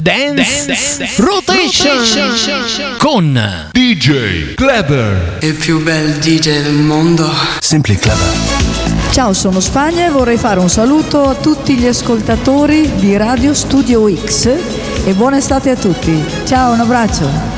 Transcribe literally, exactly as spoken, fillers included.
Dance, Dance Rotation, Rotation con D J Clever, il più bel D J del mondo. Simply Clever. Ciao, sono Spagna e vorrei fare un saluto a tutti gli ascoltatori di Radio Studio X e buona estate a tutti. Ciao, un abbraccio.